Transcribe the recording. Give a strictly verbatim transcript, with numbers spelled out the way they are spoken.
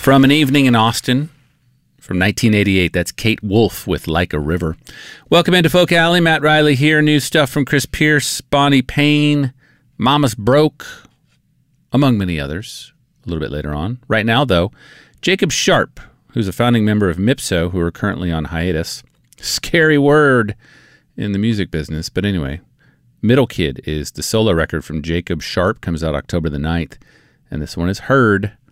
From An Evening in Austin from nineteen eighty-eight, that's Kate Wolf with Like a River. Welcome into Folk Alley. Matt Riley here. New stuff from Chris Pierce, Bonnie Payne, Mama's Broke, among many others, a little bit later on. Right now, though, Jacob Sharp, who's a founding member of Mipso, who are currently on hiatus. Scary word in the music business. But anyway, Middle Kid is the solo record from Jacob Sharp. Comes out October the ninth. And this one is Heard.